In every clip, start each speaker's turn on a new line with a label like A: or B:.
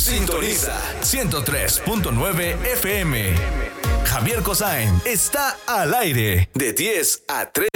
A: Sintoniza 103.9 FM. Javier Kosain está al aire de 10 a 3.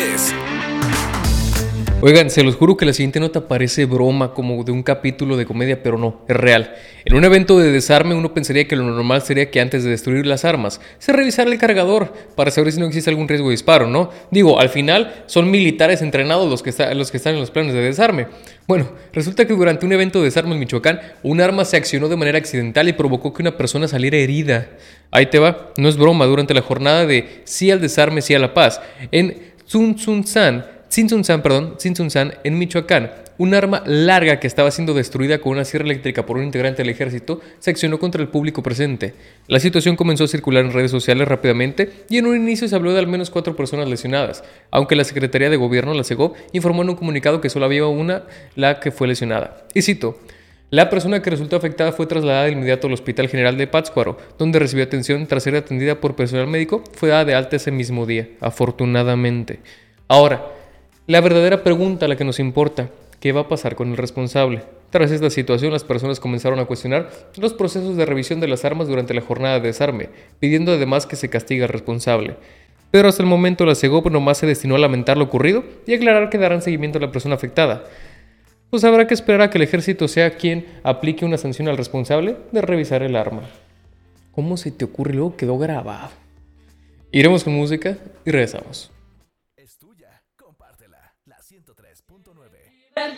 B: Oigan, se los juro que la siguiente nota parece broma, como de un capítulo de comedia, pero no, es real. En un evento de desarme uno pensaría que lo normal sería que antes de destruir las armas, se revisara el cargador para saber si no existe algún riesgo de disparo, ¿no? Digo, al final son militares entrenados los que están en los planes de desarme. Bueno, resulta que durante un evento de desarme en Michoacán, un arma se accionó de manera accidental y provocó que una persona saliera herida. Ahí te va, no es broma, durante la jornada de Sí al Desarme, Sí a la Paz, en Tzintzuntzan, en Michoacán, un arma larga que estaba siendo destruida con una sierra eléctrica por un integrante del ejército se accionó contra el público presente. La situación comenzó a circular en redes sociales rápidamente y en un inicio se habló de al menos 4 personas lesionadas, aunque la Secretaría de Gobierno, la SEGOV, informó en un comunicado que solo había una, la que fue lesionada. Y cito: la persona que resultó afectada fue trasladada de inmediato al Hospital General de Pátzcuaro, donde recibió atención tras ser atendida por personal médico. Fue dada de alta ese mismo día, afortunadamente. Ahora, la verdadera pregunta, la que nos importa: ¿qué va a pasar con el responsable? Tras esta situación, las personas comenzaron a cuestionar los procesos de revisión de las armas durante la jornada de desarme, pidiendo además que se castigue al responsable. Pero hasta el momento la SEGOV nomás se destinó a lamentar lo ocurrido y aclarar que darán seguimiento a la persona afectada. Pues habrá que esperar a que el ejército sea quien aplique una sanción al responsable de revisar el arma. ¿Cómo se te ocurre? Luego quedó grabado. Iremos con música y regresamos.